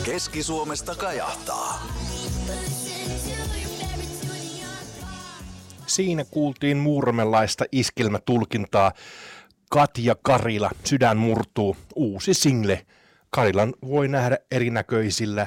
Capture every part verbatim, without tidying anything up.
Keski-Suomesta kajahtaa. Siinä kuultiin muurmelaista iskelmätulkintaa. Katja Karila, Sydän murtuu, uusi single. Karilan voi nähdä erinäköisillä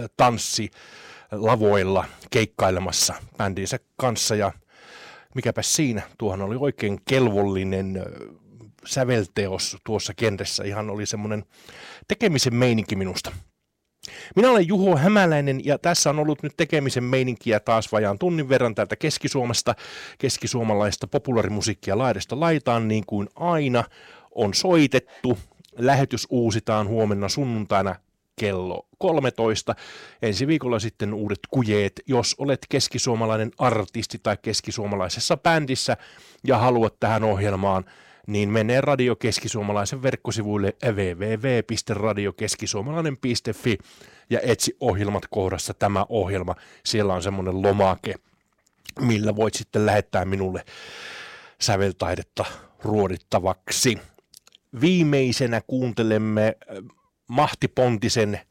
tanssilavoilla keikkailemassa bändinsä kanssa. Ja mikäpä siinä, tuohan oli oikein kelvollinen sävelteos tuossa kentässä. Ihan oli semmoinen tekemisen meininki minusta. Minä olen Juho Hämäläinen ja tässä on ollut nyt tekemisen meininkiä taas vajaan tunnin verran täältä Keski-Suomesta. Keskisuomalaista populaarimusiikkia laidasta laitaan niin kuin aina on soitettu. Lähetys uusitaan huomenna sunnuntaina kello kolmetoista. Ensi viikolla sitten uudet kujeet. Jos olet keskisuomalainen artisti tai keskisuomalaisessa bändissä ja haluat tähän ohjelmaan, niin menee Radio Keskisuomalaisen verkkosivuille double-u double-u double-u piste radio keskisuomalainen piste fi ja etsi ohjelmat kohdassa tämä ohjelma. Siellä on semmoinen lomake, millä voit sitten lähettää minulle säveltaidetta ruodittavaksi. Viimeisenä kuuntelemme Mahti Pontisen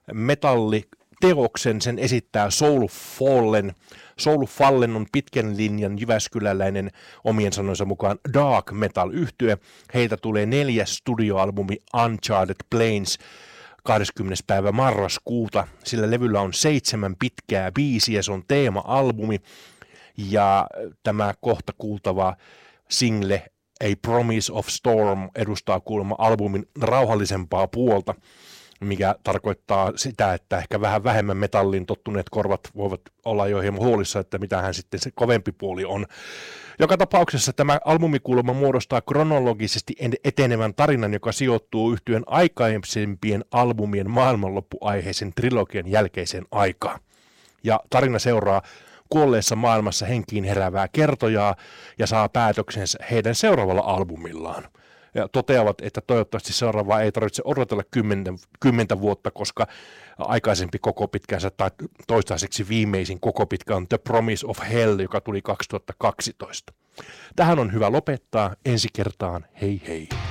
metalliteoksen, sen esittää Soul Fallen. Soul Fallen on pitkän linjan jyväskyläläinen omien sanoinsa mukaan dark metal -yhtye. Heiltä tulee neljäs studioalbumi Uncharted Plains kahdeskymmenes päivä marraskuuta. Sillä levyllä on seitsemän pitkää biisiä, se on teema-albumi ja tämä kohta kuultava single A Promise of Storm edustaa kuulemma albumin rauhallisempaa puolta, mikä tarkoittaa sitä, että ehkä vähän vähemmän metallin tottuneet korvat voivat olla jo hieman huolissa, että mitähän sitten se kovempi puoli on. Joka tapauksessa tämä albumikuulemma muodostaa kronologisesti etenevän tarinan, joka sijoittuu yhtyeen aikaisempien albumien maailmanloppuaiheisen trilogian jälkeiseen aikaan. Ja tarina seuraa kuolleessa maailmassa henkiin heräävää kertojaa ja saa päätöksensä heidän seuraavalla albumillaan. Ja toteavat, että toivottavasti seuraavaa ei tarvitse odotella kymmentä, kymmentä vuotta, koska aikaisempi koko pitkänsä tai toistaiseksi viimeisin koko pitkä on The Promise of Hell, joka tuli kaksituhattakaksitoista. Tähän on hyvä lopettaa. Ensi kertaan. Hei hei.